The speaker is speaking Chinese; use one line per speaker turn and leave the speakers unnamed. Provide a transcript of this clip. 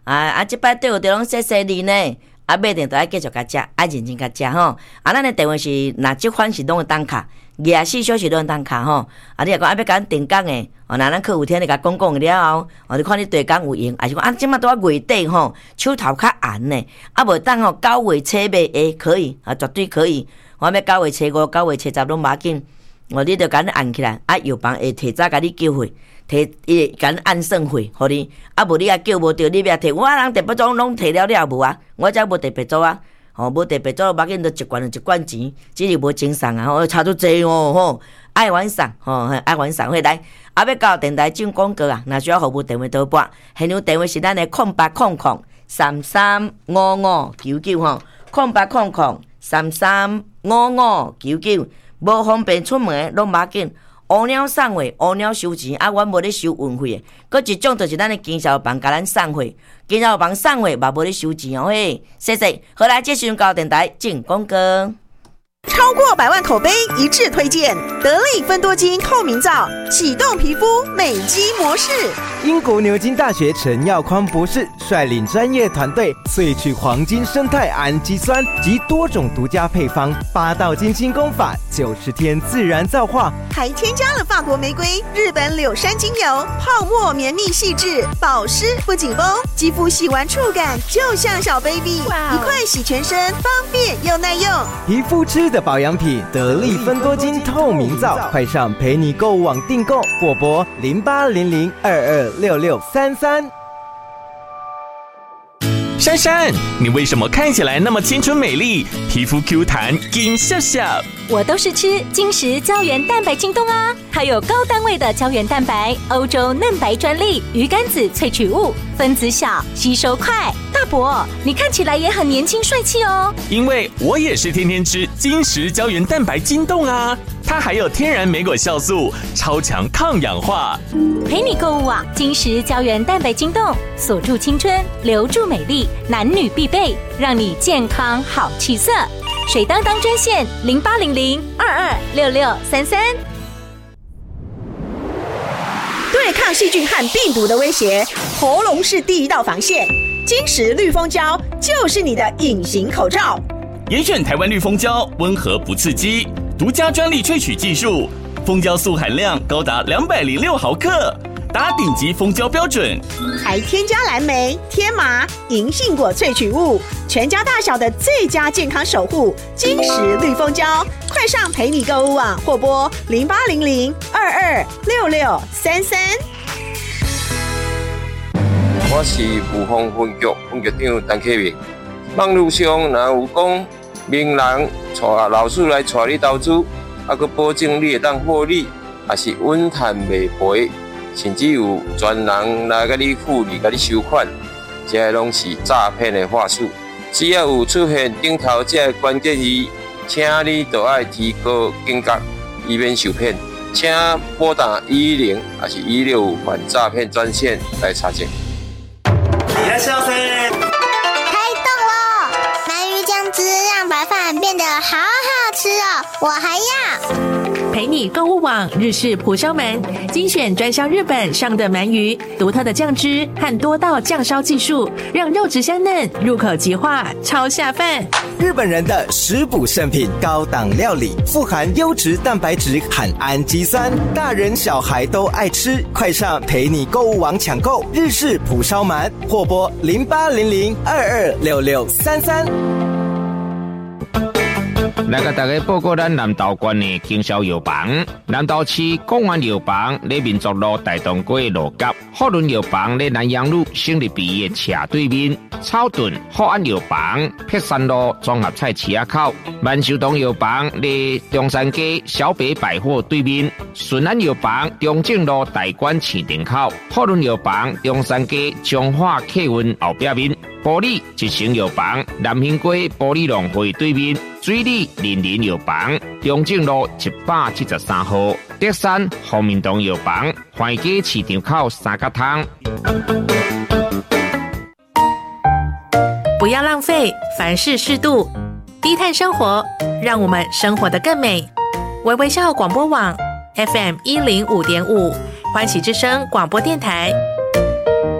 这摆对有着拢谢谢你呢。买定都要继续甲食，爱认真甲食吼。咱的电话是，若即款是拢会当卡，24小时拢会当卡吼。你若讲要甲咱定岗的，若咱客户听你甲讲了后，你看你对工有用，还是讲即马拄啊月底吼，手头较闲呢，无当吼9月初尾可以，绝对可以。我要9月初5、9月初10拢无要紧，你着甲咱按起来，药房会提早甲你叫回。摕甲咱按算费，互你，无你也叫无着，你要摕，我人特别组拢摕了无啊？我遮无特别组啊，无特别组，无要紧，就一罐钱，只是无精送啊，差足济哦，爱玩送，爱玩送会来，要到电台进广告啊，若需要服务电话倒拨，现场电话是咱的08003355990800335599，无方便出门拢无要紧。乌鸟送货，乌鸟收钱，阮无咧收运费的。搁一种就是咱的经销房甲咱送货，经销房送货嘛无咧收钱哦嘿。谢谢，好来，这时阵到电台进广告。
超过100万口碑一致推荐得力芬多精透明皂，启动皮肤美肌模式。
英国牛津大学陈耀匡博士率领专业团队萃取黄金生态氨基酸及多种独家配方，8道精心工法，90天自然皂化，
还添加了法国玫瑰、日本柳杉精油，泡沫绵密细致，保湿不紧绷，肌肤洗完触感就像小 baby， 一块洗全身，方便又耐用。
皮肤吃的保养品得力芬多精透明皂，快上陪你购物网订购，或拨0800226633。
珊珊，你为什么看起来那么清纯美丽，皮肤 Q 弹金笑笑？
我都是吃金石胶原蛋白晶冻啊，它有高单位的胶原蛋白，欧洲嫩白专利，鱼肝子萃取物，分子小，吸收快。大伯，你看起来也很年轻帅气哦。
因为我也是天天吃金石胶原蛋白晶冻啊，它还有天然莓果酵素，超强抗氧化。
陪你购物啊，金石胶原蛋白晶冻，锁住青春，留住美丽，男女必备，让你健康好气色。水当当专线0800226633。
对抗细菌和病毒的威胁，喉咙是第一道防线。金石绿蜂胶就是你的隐形口罩。
严选台湾绿蜂胶，温和不刺激，独家专利萃取技术，蜂胶素含量高达206毫克，达顶级蜂胶标准，
还添加蓝莓、天麻、银杏果萃取物，全家大小的最佳健康守护。金石绿蜂胶，快上陪你购物网或拨0800226633。
我是武丰分局分局长陈启明。网络上若有讲名人带老师来带你投资，佮保证你会当获利，也是稳赚袂赔，甚至有专人来甲你复利、甲你收款，这拢是诈骗的话术。只要有出现顶头这关键字，请你就要提高警觉，以免受骗。请拨打110还是165反诈骗专线来查证。
いらっしゃいませ。
开动了！鳗鱼酱汁让白饭变得好好吃哦，我还要。
陪你购物网日式蒲烧鳗，精选专销日本上的鳗鱼，独特的酱汁和多道酱烧技术，让肉质香嫩，入口即化，超下饭。
日本人的食补圣品，高档料理，富含优质蛋白质和氨基酸，大人小孩都爱吃。快上陪你购物网抢购日式蒲烧鳗，或拨0800226633。
来甲大家报告咱南投县的经销药房。南投市公园药房咧民族路大东街路角，福伦药房咧南阳路省立毕业斜对面，草屯福安药房碧山路综合菜市口，万寿堂药房咧中山街小北百货对面，顺安药房中正路大馆市场口，福伦药房中山街中华客运后壁面。玻璃一城药房南兴街玻璃农会对面，水里林林药房中正路173号，德山福民堂药房怀街市场口三角汤。
不要浪费，凡事适度，低碳生活，让我们生活得更美。微微笑广播网 FM105.5，欢喜之声广播电台。